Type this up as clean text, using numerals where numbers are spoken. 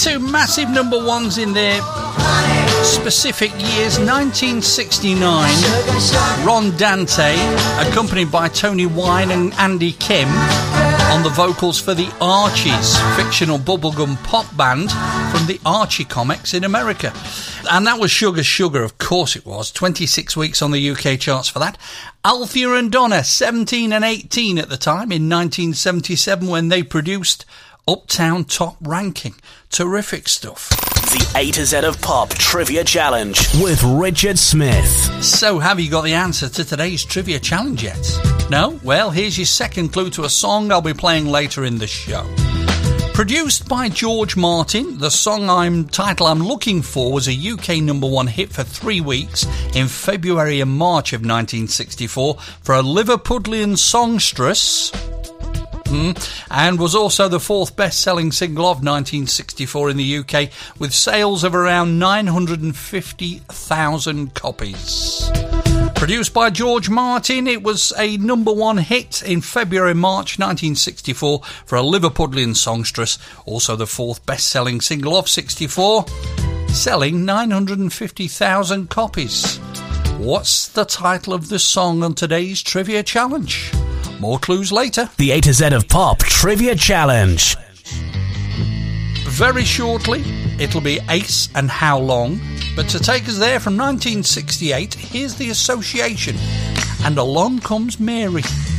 two massive number ones in their specific years. 1969, Ron Dante, accompanied by Tony Wine and Andy Kim on the vocals for the Archies, fictional bubblegum pop band from the Archie comics in America. And that was Sugar Sugar, of course it was. 26 weeks on the UK charts for that. Althea and Donna, 17 and 18 at the time, in 1977 when they produced Uptown Top Ranking. Terrific stuff. The A to Z of Pop Trivia Challenge with Richard Smith. So, have you got the answer to today's Trivia Challenge yet? No? Well, here's your second clue to a song I'll be playing later in the show. Produced by George Martin, the song I'm looking for was a UK number one hit for 3 weeks in February and March of 1964 for a Liverpudlian songstress, and was also the fourth best-selling single of 1964 in the UK, with sales of around 950,000 copies. Produced by George Martin, it was a number one hit in February and March 1964 for a Liverpudlian songstress, also the fourth best-selling single of 64, selling 950,000 copies. What's the title of the song on today's Trivia Challenge? More clues later. The A to Z of Pop Trivia Challenge. Very shortly, it'll be Ace and How Long. But to take us there from 1968, here's The Association and Along Comes Mary.